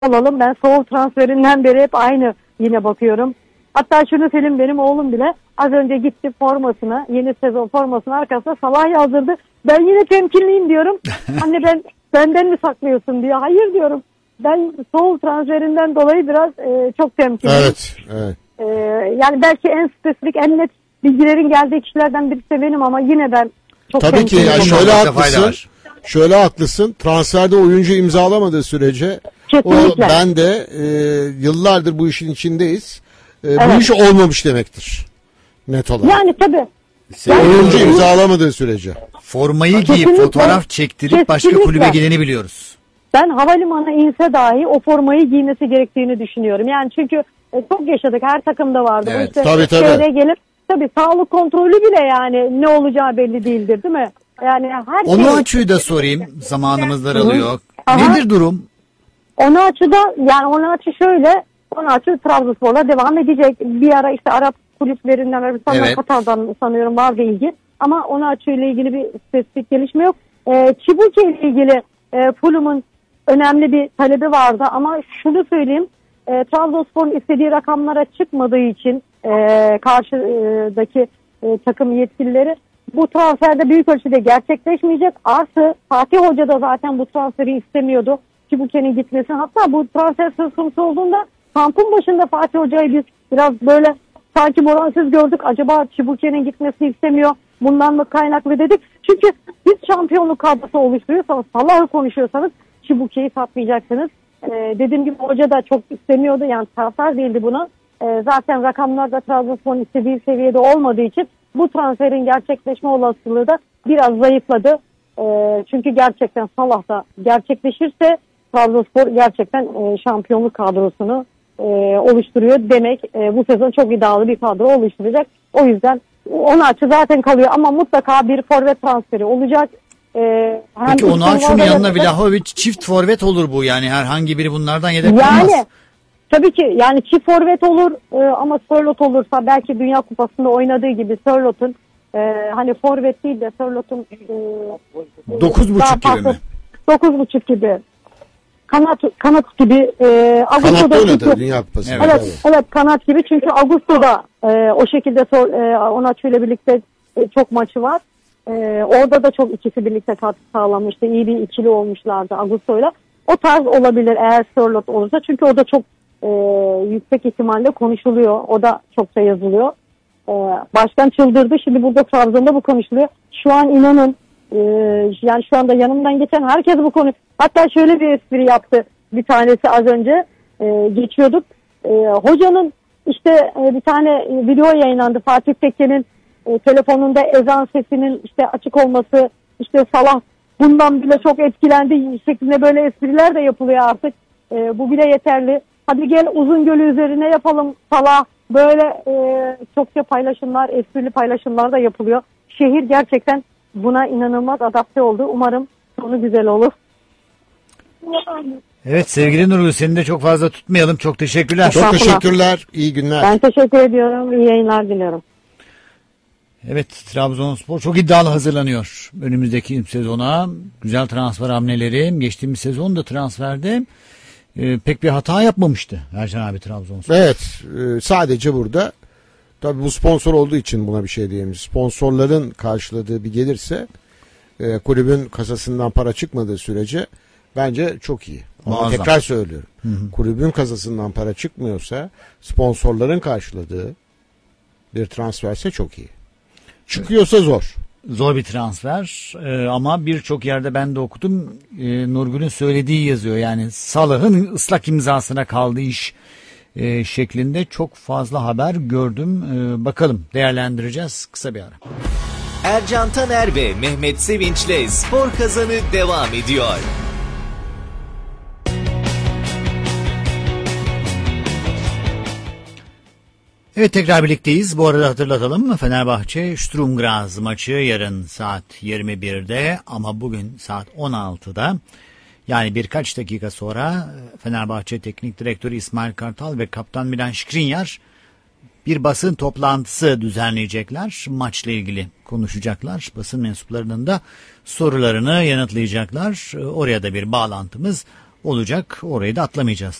alalım. Ben Soğuk transferinden beri hep aynı yine bakıyorum. Hatta şunu söyleyeyim, benim oğlum bile az önce gitti formasını, yeni sezon formasını arkasına Salah yazdırdı. Ben yine temkinliyim diyorum. Anne benden mi saklıyorsun diyor. Hayır diyorum. Ben Soğuk transferinden dolayı biraz çok temkinliyim. Evet. Yani belki en spesifik, en net bilgilerin geldiği kişilerden birisi benim ama yine ben çok Tabii ki temkinliyim. yani şöyle haklısın. Transferde oyuncu imzalamadığı sürece Kesinlikle. ben de yıllardır bu işin içindeyiz. Evet. Bu iş olmamış demektir. Net olarak. Yani tabii. Oyuncu imzalamadığı sürece. Formayı giyip Kesinlikle. fotoğraf çektirip başka Kesinlikle. kulübe geleni biliyoruz. Ben havalimanına inse dahi o formayı giymesi gerektiğini düşünüyorum. Yani çünkü çok yaşadık, her takımda vardı. Evet, İşte tabii. şehre gelip tabii sağlık kontrolü bile yani ne olacağı belli değildir, değil mi? Yani her Onu şey, açıyı da sorayım. Zamanımız daralıyor. Aha. Nedir durum? onu açı şöyle, onu açı Trabzonspor'la devam edecek. Bir ara işte Arap kulüplerinden, Arabistan'dan, Evet. Katar'dan sanıyorum vardı ilgi. Ama onu açıyla ilgili bir spesifik gelişme yok. Çibuke ile ilgili Fulham'ın önemli bir talebi vardı ama şunu söyleyeyim, Trabzonspor'un istediği rakamlara çıkmadığı için karşıdaki takım yetkilileri bu transferde büyük ölçüde gerçekleşmeyecek. Artı Fatih Hoca da zaten bu transferi istemiyordu. Çibuke'nin gitmesini. Hatta bu transfer söz konusu olduğunda kampın başında Fatih Hoca'yı biz biraz böyle sanki moralsiz gördük. Acaba Çibuke'nin gitmesini istemiyor. Bundan mı kaynaklı dedik. Çünkü biz şampiyonluk kadrosu oluşturuyorsanız, Salah'ı konuşuyorsanız Çibuke'yi satmayacaksınız. Dediğim gibi hoca da çok istemiyordu. Yani taraftar değildi buna. Zaten rakamlar da Trabzonspor'un istediği seviyede olmadığı için bu transferin gerçekleşme olasılığı da biraz zayıfladı. Çünkü gerçekten Salah da gerçekleşirse Trabzonspor gerçekten şampiyonluk kadrosunu oluşturuyor demek. Bu sezon çok iddialı bir kadro oluşturacak. O yüzden onu açı zaten kalıyor ama mutlaka bir forvet transferi olacak. Peki Onaçu'nun yanına Vlahovic çift forvet olur bu, yani herhangi biri bunlardan yedek yani kalmaz. tabii ki yani çift forvet olur ama Sörloth olursa belki Dünya Kupası'nda oynadığı gibi Sörloth'un hani forvet değil de Sörloth'un 9.5 gibi mi? 9.5 gibi kanat gibi Kanatta oynadı Dünya Kupası. Evet, kanat gibi, çünkü Ağustos'da o şekilde Onaçu ile birlikte çok maçı var. Orada da çok ikisi birlikte katkı sağlamıştı. İyi bir ikili olmuşlardı Ağustos'la. O tarz olabilir eğer Sörloth olursa. Çünkü o da çok yüksek ihtimalle konuşuluyor. O da çokça yazılıyor. Başkan çıldırdı. Şimdi burada Trabzon'da bu konuşuluyor. Şu an inanın yani şu anda yanımdan geçen herkes bu konu. Hatta şöyle bir espri yaptı bir tanesi az önce. Geçiyorduk. Hocanın işte bir tane video yayınlandı. Fatih Tekke'nin telefonunda ezan sesinin işte açık olması, işte Salah bundan bile çok etkilendi şeklinde böyle espriler de yapılıyor artık. Bu bile yeterli. Hadi gel Uzungölü üzerine yapalım Salah. Böyle çokça paylaşımlar, esprili paylaşımlar da yapılıyor. Şehir gerçekten buna inanılmaz adapte oldu. Umarım sonu güzel olur. Evet sevgili Nurgül, seni de çok fazla tutmayalım. Çok teşekkürler. Çok teşekkürler. İyi günler. Ben teşekkür ediyorum. İyi yayınlar diliyorum. Evet, Trabzonspor çok iddialı hazırlanıyor önümüzdeki sezona. Güzel transfer hamleleri. Geçtiğimiz sezon da transferde pek bir hata yapmamıştı Ercan abi Trabzonspor. Evet, sadece burada tabii bu sponsor olduğu için buna bir şey diyemeyiz. Sponsorların karşıladığı bir gelirse kulübün kasasından para çıkmadığı sürece bence çok iyi. Ama Muazzam. tekrar söylüyorum. Kulübün kasasından para çıkmıyorsa sponsorların karşıladığı bir transferse çok iyi. Çıkıyorsa zor. Zor bir transfer ama birçok yerde ben de okudum. Nurgül'ün söylediği yazıyor. Yani Salah'ın ıslak imzasına kaldığı iş şeklinde çok fazla haber gördüm. Bakalım, değerlendireceğiz. Kısa bir ara. Ercan Taner ve Mehmet Sevinç'le Spor Kazanı devam ediyor. Evet, tekrar birlikteyiz. Bu arada hatırlatalım, Fenerbahçe Sturm Graz maçı yarın saat 21'de ama bugün saat 16'da, yani birkaç dakika sonra Fenerbahçe Teknik Direktörü İsmail Kartal ve Kaptan Milan Skriniar bir basın toplantısı düzenleyecekler. Maçla ilgili konuşacaklar. Basın mensuplarının da sorularını yanıtlayacaklar. Oraya da bir bağlantımız olacak. Orayı da atlamayacağız.